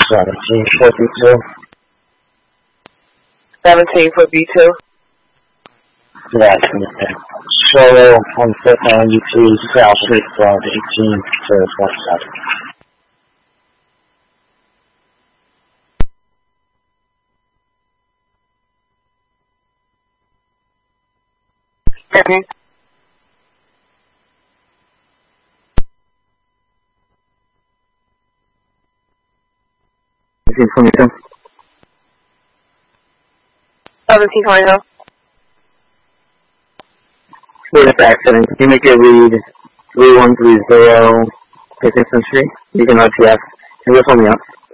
17 for B2. 17 for B2. Yes, ma'am. Solo on 492 South Street from 18 to 27. Mm-hmm. $17.22. 17.22. With this accident, can you make it read 3130 Dickinson Street? You can RTF. Can you just hold me up?